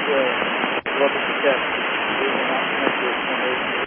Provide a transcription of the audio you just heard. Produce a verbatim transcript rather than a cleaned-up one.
uh, what is the step? We will not make this one.